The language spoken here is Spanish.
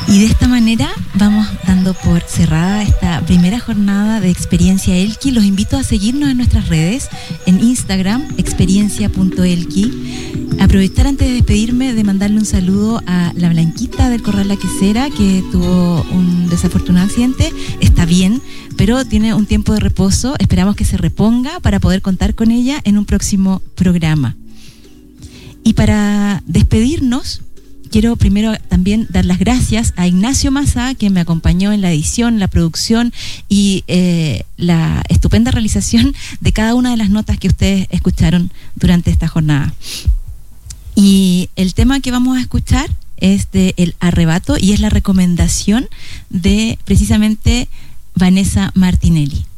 Y de esta manera vamos dando por cerrada esta primera jornada de Experiencia Elqui. Los invito a seguirnos en nuestras redes, en Instagram, experiencia.elqui. Aprovechar antes de despedirme de mandarle un saludo a la Blanquita del Corral La Quesera, que tuvo un desafortunado accidente. Está bien, pero tiene un tiempo de reposo. Esperamos que se reponga para poder contar con ella en un próximo programa. Y para despedirnos, quiero primero también dar las gracias a Ignacio Massa, que me acompañó en la edición, la producción y la estupenda realización de cada una de las notas que ustedes escucharon durante esta jornada. Y el tema que vamos a escuchar es de El Arrebato y es la recomendación de precisamente Vanessa Martinelli.